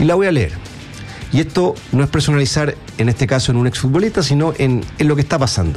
Y la voy a leer. Y esto no es personalizar, en este caso, en un exfutbolista, sino en lo que está pasando.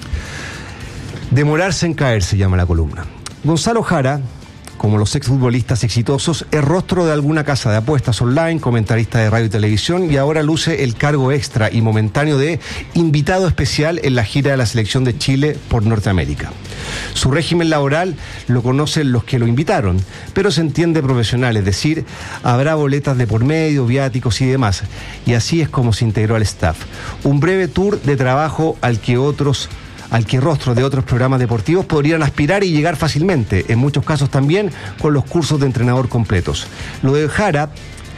Demorarse en caer se llama la columna. Gonzalo Jara, como los exfutbolistas exitosos, es rostro de alguna casa de apuestas online, comentarista de radio y televisión, y ahora luce el cargo extra y momentáneo de invitado especial en la gira de la selección de Chile por Norteamérica. Su régimen laboral lo conocen los que lo invitaron, pero se entiende profesional, es decir, habrá boletas de por medio, viáticos y demás, y así es como se integró al staff. Un breve tour de trabajo al que rostros de otros programas deportivos podrían aspirar y llegar fácilmente, en muchos casos también con los cursos de entrenador completos. Lo de Jara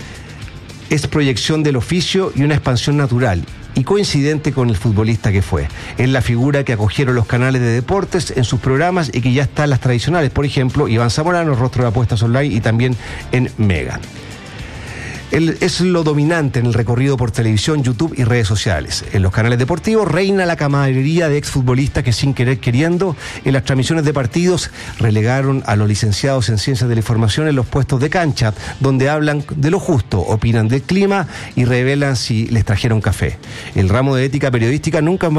es proyección del oficio y una expansión natural, y coincidente con el futbolista que fue. Es la figura que acogieron los canales de deportes en sus programas y que ya está en las tradicionales, por ejemplo, Iván Zamorano, rostro de apuestas online, y también en Mega. Él es lo dominante en el recorrido por televisión, YouTube y redes sociales. En los canales deportivos reina la camaradería de exfutbolistas que, sin querer queriendo, en las transmisiones de partidos relegaron a los licenciados en Ciencias de la Información en los puestos de cancha, donde hablan de lo justo, opinan del clima y revelan si les trajeron café. El ramo de ética periodística nunca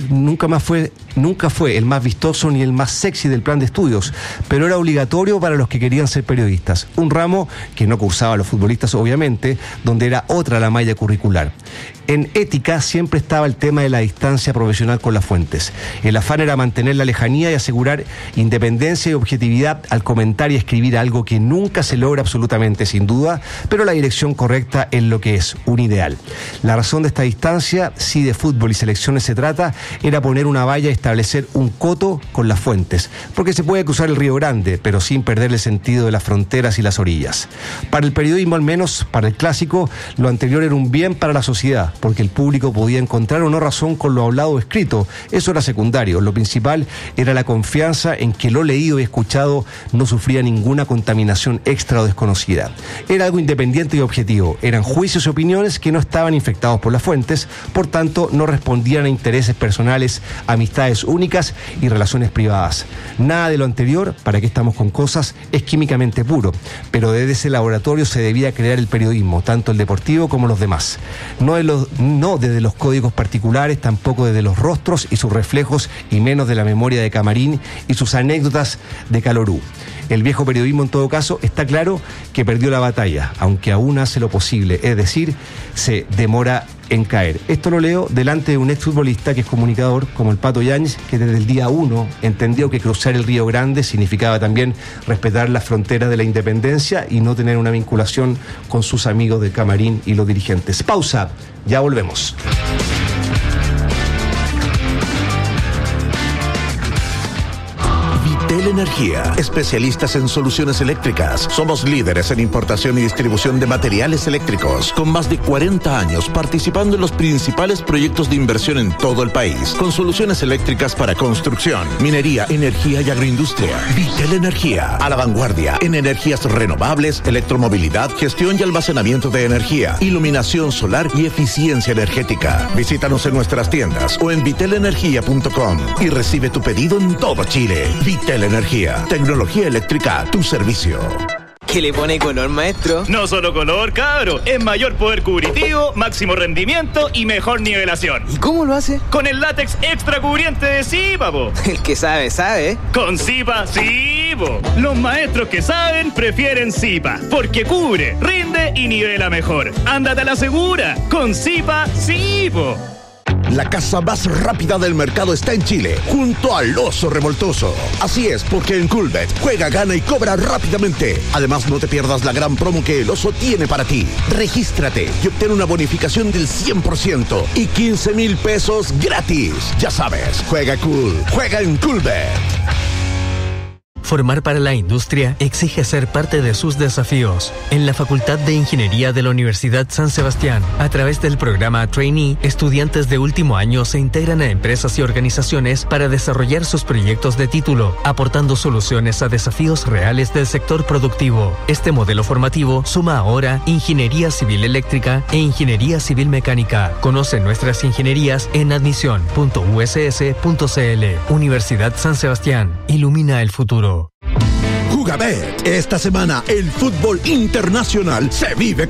fue el más vistoso ni el más sexy del plan de estudios, pero era obligatorio para los que querían ser periodistas. Un ramo que no cursaba a los futbolistas, obviamente, donde era otra la malla curricular. En ética siempre estaba el tema de la distancia profesional con las fuentes. El afán era mantener la lejanía y asegurar independencia y objetividad al comentar y escribir algo que nunca se logra absolutamente, sin duda, pero la dirección correcta es lo que es, un ideal. La razón de esta distancia, si de fútbol y selecciones se trata, era poner una valla y establecer un coto con las fuentes, porque se puede cruzar el Río Grande, pero sin perder el sentido de las fronteras y las orillas. Para el periodismo, al menos para el clásico, lo anterior era un bien para la sociedad, porque el público podía encontrar o no razón con lo hablado o escrito. Eso era secundario. Lo principal era la confianza en que lo leído y escuchado no sufría ninguna contaminación extra o desconocida. Era algo independiente y objetivo. Eran juicios y opiniones que no estaban infectados por las fuentes, por tanto no respondían a intereses personales, amistades únicas y relaciones privadas. Nada de lo anterior, para qué estamos con cosas, es químicamente puro, pero desde ese laboratorio se debía crear el periodismo, tanto el deportivo como los demás. No desde los códigos particulares, tampoco desde los rostros y sus reflejos, y menos de la memoria de camarín y sus anécdotas de calorú. El viejo periodismo, en todo caso, está claro que perdió la batalla, aunque aún hace lo posible, es decir, se demora en caer. Esto lo leo delante de un exfutbolista que es comunicador, como el Pato Yáñez, que desde el día 1 entendió que cruzar el Río Grande significaba también respetar las fronteras de la independencia y no tener una vinculación con sus amigos del camarín y los dirigentes. Pausa, ya volvemos. Energía, especialistas en soluciones eléctricas. Somos líderes en importación y distribución de materiales eléctricos, con más de 40 años participando en los principales proyectos de inversión en todo el país, con soluciones eléctricas para construcción, minería, energía y agroindustria. Vitel Energía, a la vanguardia en energías renovables, electromovilidad, gestión y almacenamiento de energía, iluminación solar y eficiencia energética. Visítanos en nuestras tiendas o en vitelenergia.com y recibe tu pedido en todo Chile. Vitel Energía, tecnología eléctrica a tu servicio. ¿Qué le pone color, maestro? No solo color, cabro. Es mayor poder cubritivo, máximo rendimiento y mejor nivelación. ¿Y cómo lo hace? Con el látex extra cubriente de Zipa, po. El que sabe, sabe. Con Zipa, sí, po. Los maestros que saben prefieren Zipa, porque cubre, rinde y nivela mejor. Ándate a la segura. Con Zipa, sí, po. La casa más rápida del mercado está en Chile, junto al Oso Revoltoso. Así es, porque en Coolbet juega, gana y cobra rápidamente. Además, no te pierdas la gran promo que el Oso tiene para ti. Regístrate y obtén una bonificación del 100% y 15,000 pesos gratis. Ya sabes, juega cool, juega en Coolbet. Formar para la industria exige ser parte de sus desafíos. En la Facultad de Ingeniería de la Universidad San Sebastián, a través del programa Trainee, estudiantes de último año se integran a empresas y organizaciones para desarrollar sus proyectos de título, aportando soluciones a desafíos reales del sector productivo. Este modelo formativo suma ahora Ingeniería Civil Eléctrica e Ingeniería Civil Mecánica. Conoce nuestras ingenierías en admisión.uss.cl. Universidad San Sebastián. Ilumina el futuro. Jugabet. Esta semana el fútbol internacional se vive